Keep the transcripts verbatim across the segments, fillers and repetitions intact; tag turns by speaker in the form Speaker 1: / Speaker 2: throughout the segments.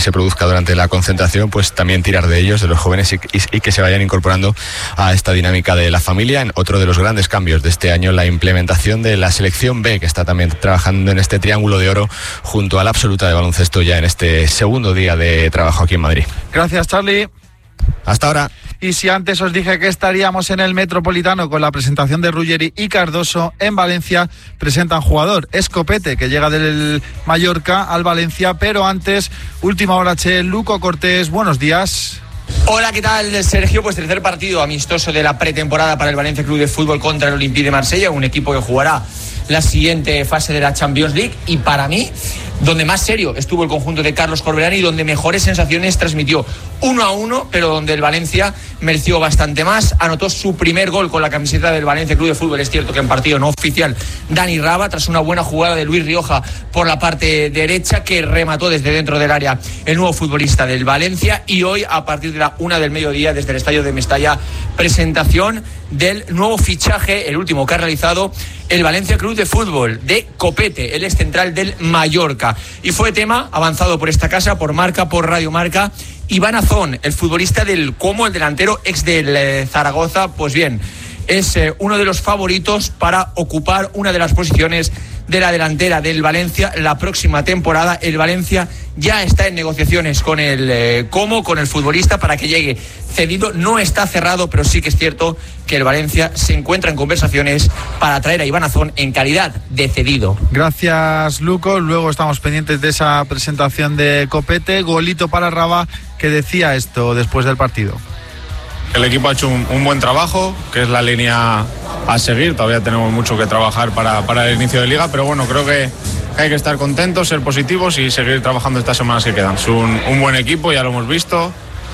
Speaker 1: se produzca durante la concentración, pues también tirar de ellos, de los jóvenes, y, y, y que se vayan incorporando a esta dinámica de la familia. En otro de los grandes cambios de este año, la implementación de la selección B, que está también trabajando en este triángulo de oro junto a la absoluta de baloncesto ya en este segundo día de trabajo aquí en Madrid.
Speaker 2: Gracias, Charlie.
Speaker 1: Hasta ahora.
Speaker 2: Y si antes os dije que estaríamos en el Metropolitano con la presentación de Ruggeri y Cardoso, en Valencia presentan jugador. Es Copete, que llega del Mallorca al Valencia, pero antes, última hora, che, Luco Cortés, buenos días.
Speaker 3: Hola, ¿qué tal, Sergio? Pues tercer partido amistoso de la pretemporada para el Valencia Club de Fútbol contra el Olympique de Marsella, un equipo que jugará la siguiente fase de la Champions League, y para mí, donde más serio estuvo el conjunto de Carlos Corberán y donde mejores sensaciones transmitió. Uno a uno, pero donde el Valencia mereció bastante más. Anotó su primer gol con la camiseta del Valencia Club de Fútbol, es cierto que en partido no oficial, Dani Raba, tras una buena jugada de Luis Rioja por la parte derecha, que remató desde dentro del área el nuevo futbolista del Valencia. Y hoy, a partir de la una del mediodía, desde el estadio de Mestalla, presentación del nuevo fichaje, el último que ha realizado el Valencia Club de Fútbol, de Copete, el ex central del Mallorca. Y fue tema avanzado por esta casa, por Marca, por Radio Marca. Iván Azón, el futbolista del Como, el delantero ex del eh, Zaragoza, pues bien, es eh, uno de los favoritos para ocupar una de las posiciones de la delantera del Valencia la próxima temporada. El Valencia ya está en negociaciones con el eh, Como, con el futbolista, para que llegue cedido. No está cerrado, pero sí que es cierto que el Valencia se encuentra en conversaciones para traer a Iván Azón en calidad de cedido.
Speaker 2: Gracias, Luco. Luego estamos pendientes de esa presentación de Copete. Golito para Raba, que decía esto después del partido.
Speaker 4: El equipo ha hecho un, un buen trabajo, que es la línea a seguir. Todavía tenemos mucho que trabajar para, para el inicio de liga, pero bueno, creo que hay que estar contentos, ser positivos y seguir trabajando estas semanas que quedan. Es un, un buen equipo, ya lo hemos visto.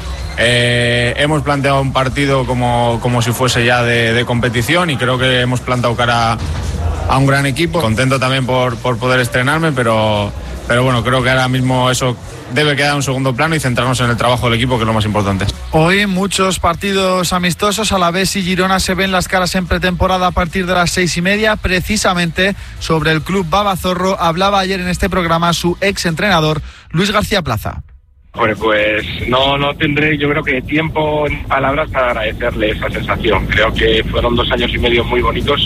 Speaker 4: Eh, hemos planteado un partido como, como si fuese ya de, de competición, y creo que hemos plantado cara a un gran equipo. Contento también por, por poder estrenarme, pero, pero bueno, creo que ahora mismo eso debe quedar en un segundo plano y centrarnos en el trabajo del equipo, que es lo más importante.
Speaker 2: Hoy muchos partidos amistosos. Alavés y Girona se ven las caras en pretemporada a partir de las seis y media. Precisamente sobre el club Babazorro hablaba ayer en este programa su ex entrenador Luis García Plaza.
Speaker 5: Pues, pues no, no tendré, yo creo que tiempo en palabras para agradecerle esa sensación. Creo que fueron dos años y medio muy bonitos,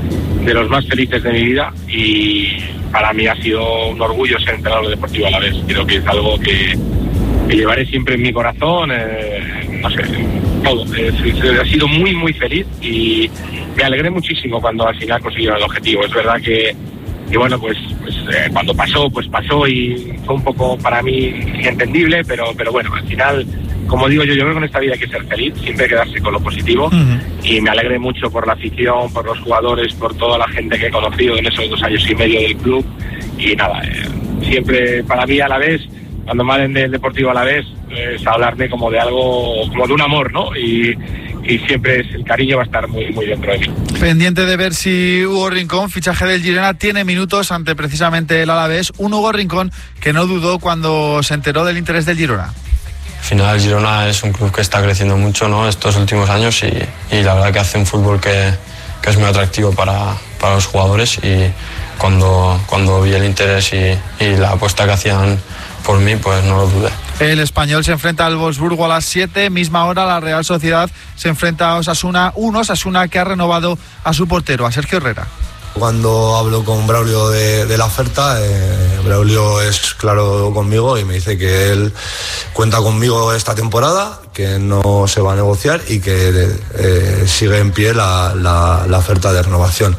Speaker 5: de los más felices de mi vida, y para mí ha sido un orgullo ser entrenador de Deportivo Alavés. Creo que es algo que, que llevaré siempre en mi corazón, eh, no sé, todo. Es, es, ha sido muy, muy feliz, y me alegré muchísimo cuando al final consiguieron el objetivo. Es verdad que, que bueno, pues, pues eh, cuando pasó, pues pasó, y fue un poco para mí entendible, pero, pero bueno, al final, como digo yo, yo creo que en esta vida hay que ser feliz, siempre quedarse con lo positivo, uh-huh. Y me alegré mucho por la afición, por los jugadores, por toda la gente que he conocido en esos dos años y medio del club, y nada, eh, siempre para mí Alavés, cuando me hablen del Deportivo Alavés, es hablarme como de algo, como de un amor, ¿no? Y, y siempre es, el cariño va a estar muy, muy dentro de mí.
Speaker 2: Pendiente de ver si Hugo Rincón, fichaje del Girona, tiene minutos ante precisamente el Alavés. Un Hugo Rincón que no dudó cuando se enteró del interés del Girona.
Speaker 6: Al final el Girona es un club que está creciendo mucho, ¿no?, estos últimos años, y, y la verdad que hace un fútbol que, que es muy atractivo para, para los jugadores, y cuando, cuando vi el interés y, y la apuesta que hacían por mí, pues no lo dudé.
Speaker 2: El Español se enfrenta al Wolfsburgo a las siete, misma hora la Real Sociedad se enfrenta a Osasuna, un Osasuna que ha renovado a su portero, a Sergio Herrera.
Speaker 7: Cuando hablo con Braulio de, de la oferta, eh, Braulio es claro conmigo y me dice que él cuenta conmigo esta temporada, que no se va a negociar y que eh, sigue en pie la, la, la oferta de renovación.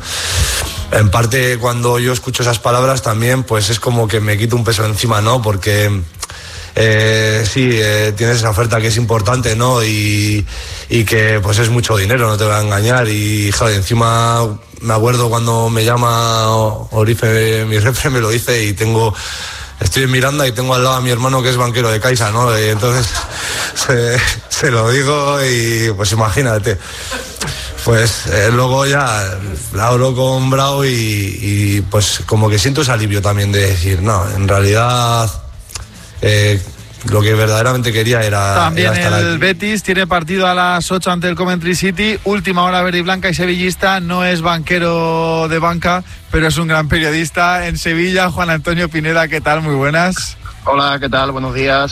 Speaker 7: En parte, cuando yo escucho esas palabras también, pues es como que me quito un peso encima, ¿no? Porque eh, sí, eh, tienes esa oferta que es importante, ¿no? Y, y que pues es mucho dinero, no te voy a engañar. Y joder, encima me acuerdo cuando me llama Orife, mi repre, me lo dice, y tengo... Estoy en Miranda y tengo al lado a mi hermano que es banquero de Caixa, ¿no? Y entonces se, se lo digo y pues imagínate. Pues eh, luego ya hablo con Brau y, y pues como que siento ese alivio también de decir, no, en realidad eh, lo que verdaderamente quería era...
Speaker 2: También
Speaker 7: era estar
Speaker 2: el
Speaker 7: aquí.
Speaker 2: Betis tiene partido a las ocho ante el Coventry City, última hora verde y blanca y sevillista, no es banquero de banca, pero es un gran periodista en Sevilla. Juan Antonio Pineda, ¿qué tal? Muy buenas.
Speaker 8: Hola, ¿qué tal? Buenos días.